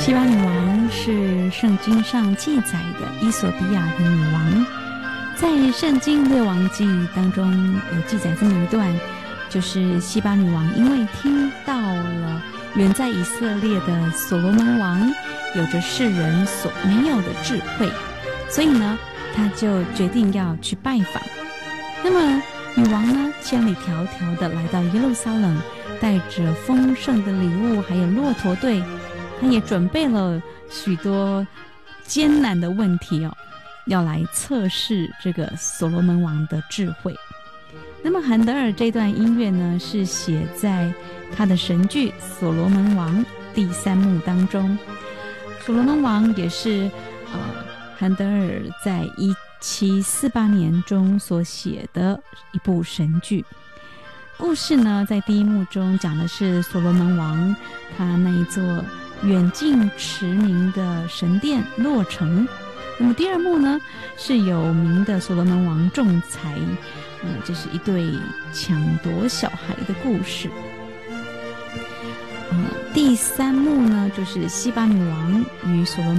西巴女王是圣经上记载的伊索比亚的女王，在圣经列王记当中有记载这么一段，就是西巴女王因为听到了远在以色列的所罗门王有着世人所没有的智慧，所以呢她就决定要去拜访。那么女王呢千里迢迢的来到耶路撒冷，带着丰盛的礼物还有骆驼队，她也准备了许多艰难的问题哦，要来测试这个所罗门王的智慧。那么韩德尔这段音乐呢是写在他的神剧《所罗门王》第3幕当中。所罗门王也是韩德尔在1748年中所写的一部神剧。故事呢在第1幕中讲的是所罗门王他那一座远近驰名的神殿落成。那么第2幕呢是有名的所罗门王仲裁，这是一对抢夺小孩的故事。第3幕呢就是西巴女王与所罗门